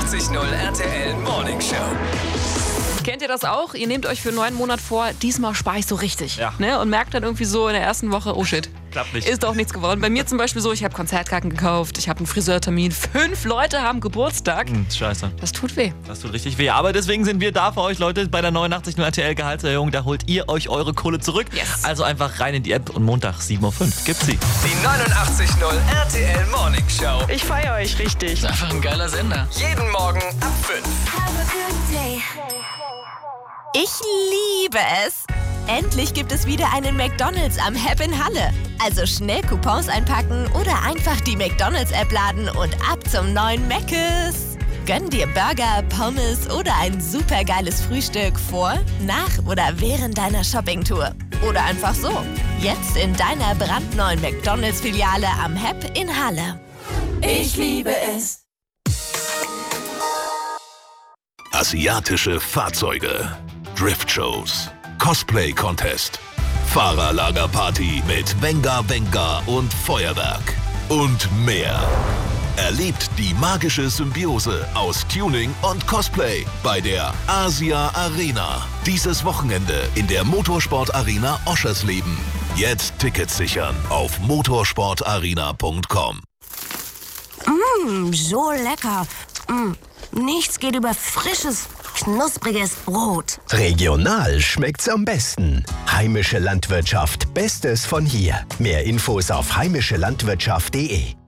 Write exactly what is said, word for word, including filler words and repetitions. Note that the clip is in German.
neunundachtzig Komma null R T L Morning Show. Kennt ihr das auch? Ihr nehmt euch für einen neuen Monat vor, diesmal spare ich so richtig. Ja. Ne? Und merkt dann irgendwie so in der ersten Woche, oh shit, Klappt nicht. ist doch nichts geworden. Bei mir zum Beispiel so, ich habe Konzertkarten gekauft, ich habe einen Friseurtermin, fünf Leute haben Geburtstag. Hm, scheiße. Das tut weh. Das tut richtig weh. Aber deswegen sind wir da für euch, Leute, bei der neunundachtzig Komma null R T L Gehaltserhöhung. Da holt ihr euch eure Kohle zurück. Yes. Also einfach rein in die App und Montag sieben Uhr fünf gibt's sie. Die neunundachtzig Komma null R T L Morning Show. Ich feiere euch richtig. Einfach ein geiler Sender. Jeden Morgen ab fünf. Ich liebe es. Endlich gibt es wieder einen McDonald's am Hep in Halle. Also schnell Coupons einpacken oder einfach die McDonald's-App laden und ab zum neuen Mc's. Gönn dir Burger, Pommes oder ein supergeiles Frühstück vor, nach oder während deiner Shoppingtour. Oder einfach so. Jetzt in deiner brandneuen McDonald's-Filiale am Hep in Halle. Ich liebe es. Asiatische Fahrzeuge, Driftshows, Cosplay-Contest, Fahrerlagerparty mit Venga Venga und Feuerwerk und mehr. Erlebt die magische Symbiose aus Tuning und Cosplay bei der Asia Arena. Dieses Wochenende in der Motorsport Arena Oschersleben. Jetzt Tickets sichern auf motorsportarena punkt com. Mmh, so lecker. Mmh, nichts geht über frisches, knuspriges Brot. Regional schmeckt's am besten. Heimische Landwirtschaft, Bestes von hier. Mehr Infos auf heimische landwirtschaft punkt de.